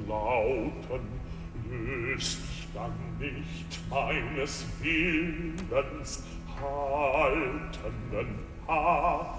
lauten, löst ich dann nicht meines Willens haltenden Atem.